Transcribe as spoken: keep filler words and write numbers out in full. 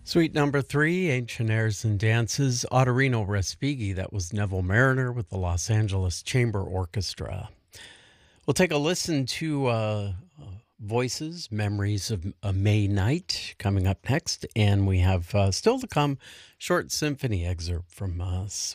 Suite number three, Ancient Airs and Dances, Autorino Respighi. That was Neville Mariner with the Los Angeles Chamber Orchestra. We'll take a listen to uh, uh, Voices, Memories of a May Night coming up next. And we have uh, still to come, short symphony excerpt from uh,